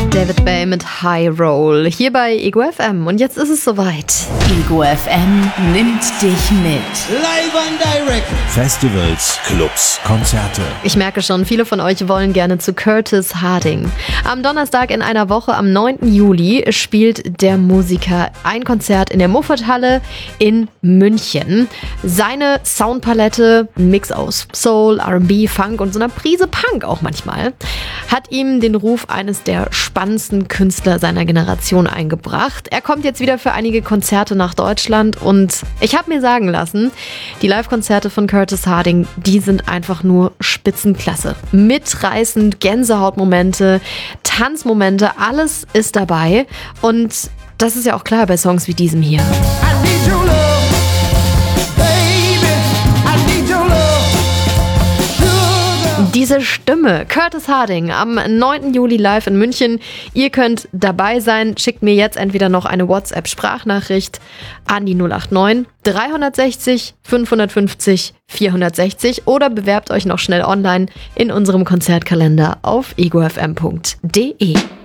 David Bay mit High Roll hier bei Ego FM. Und jetzt ist es soweit. Ego FM nimmt dich mit. Live and direct. Festivals, Clubs, Konzerte. Ich merke schon, viele von euch wollen gerne zu Curtis Harding. Am Donnerstag in einer Woche, am 9. Juli, spielt der Musiker ein Konzert in der Muffathalle in München. Seine Soundpalette, ein Mix aus Soul, R&B, Funk und so einer Prise Punk auch manchmal, hat ihm den Ruf eines der spannendsten Künstler seiner Generation eingebracht. Er kommt jetzt wieder für einige Konzerte nach Deutschland und ich habe mir sagen lassen, die Live-Konzerte von Curtis Harding, die sind einfach nur Spitzenklasse. Mitreißend, Gänsehautmomente, Tanzmomente, alles ist dabei und das ist ja auch klar bei Songs wie diesem hier. Diese Stimme, Curtis Harding, am 9. Juli live in München. Ihr könnt dabei sein. Schickt mir jetzt entweder noch eine WhatsApp-Sprachnachricht an die 089 360 550 460 oder bewerbt euch noch schnell online in unserem Konzertkalender auf egofm.de.